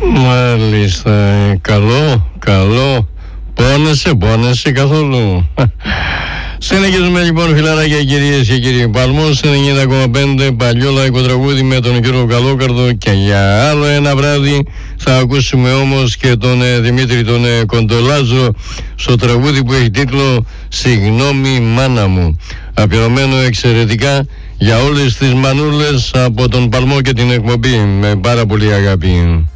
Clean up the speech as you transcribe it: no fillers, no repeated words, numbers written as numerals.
Μάλιστα, καλό. Πόνεσαι καθόλου? Συνεχίζουμε λοιπόν, φιλαράκια, κυρίες και κύριοι. Παλμός 90,5, παλιό λαϊκό τραγούδι με τον κύριο Καλόκαρδο. Και για άλλο ένα βράδυ θα ακούσουμε όμως και τον Δημήτρη τον Κοντολάζο στο τραγούδι που έχει τίτλο «Συγγνώμη μάνα μου», αφιερωμένο εξαιρετικά για όλες τις μανούλες από τον Παλμό και την εκπομπή, με πάρα πολύ αγάπη.